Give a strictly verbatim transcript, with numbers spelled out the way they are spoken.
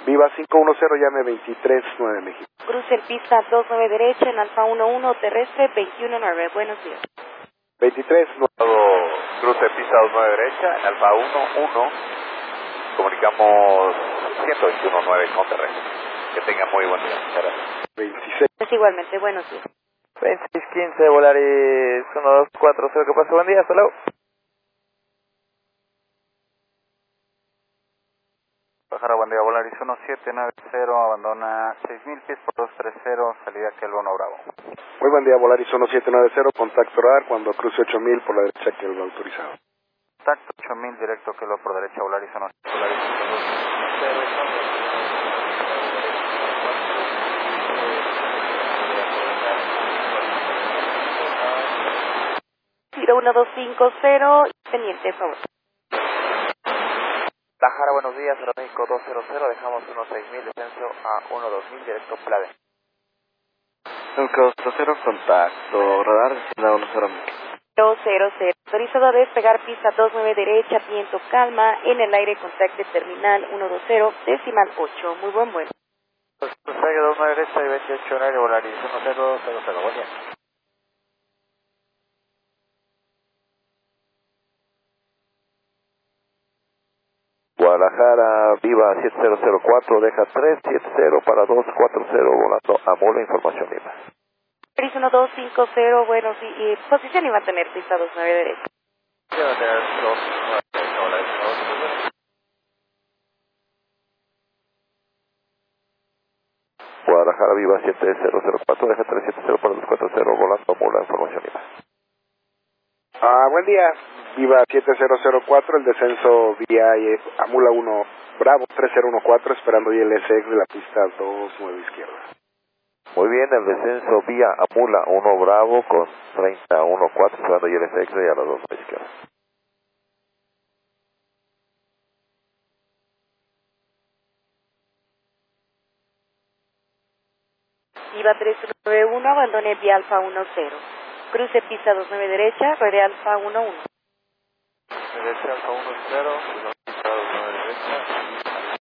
Viva cinco uno cero, llame veintitrés nueve México. Cruce el pista dos nueve derecha en Alfa uno uno, terrestre veintiuno nueve. Buenos días. veintitrés nueve. Cruce pista dos nueve derecha en Alfa uno uno. Comunicamos ciento veintiuno nueve con terrestre. Que tengan muy buen día. Muchas gracias. veintiséis. Es igualmente, buenos días. veintiséis quince, Volaris uno dos cuatro cero, ¿qué pasa? Buen día, hasta luego. Bajara, buen día, Volaris uno siete nueve cero, abandona seis mil pies por dos tres cero, salida Kelvin uno Bravo. Muy buen día, Volaris uno siete nueve cero, contacto radar cuando cruce ocho mil por la derecha que lo autorizado. Contacto ocho mil directo Kelvin por derecha, Volaris uno siete, Volaris uno dos cero. Giro uno dos cinco cero, pendiente, por favor. Bajara, buenos días, Aeroméxico dos cero cero, dejamos uno seis mil, descenso a uno dos mil, directo Plade. México dos cero, contacto radar, descienda uno cero mil. dos cero cero, autorizado a despegar pista dos nueve derecha, viento calma, en el aire contacto terminal uno dos cero, decimal ocho. Muy buen vuelo. Despegue dos nueve derecha y veintiocho en aire, Volaris uno cero cero cero, buen día. Guadalajara, Viva siete cero cero cuatro, deja tres siete cero para dos cuatro cero, volando a Mula, información Lima. Pris uno dos cinco cero, bueno, sí, y posición iba a tener pista dos nueve derecha. Sí, va a tener dos nueve derecha, Volaris uno dos cero. Guadalajara, Viva siete cero cero cuatro, deja tres siete cero para dos cuatro cero, volando a Mula, información Lima. Ah, buen día, Viva siete cero cero cuatro, el descenso vía eh, Amula uno Bravo tres cero uno cuatro, esperando I L S X de la pista dos nueve izquierda. Muy bien, el descenso vía Amula uno Bravo con treinta uno cuatro, esperando I L S X y a las dos a la izquierda. Viva tres nueve uno, abandone vía Alfa uno cero. Cruce pista dos nueve derecha, ruede Alfa uno uno. Derecha Alfa uno cero, pista dos nueve derecha.